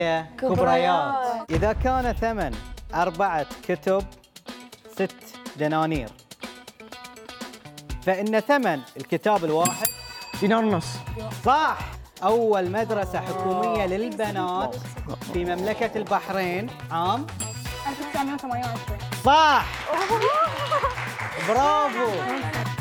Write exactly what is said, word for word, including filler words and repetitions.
كبريات. إذا كان ثمن أربعة كتب ست دنانير، فإن ثمن الكتاب الواحد دينار ونص. صح. أول مدرسة حكومية للبنات في مملكة البحرين عام ألف وتسعمائة وثمانية وعشرين. صح. برافو.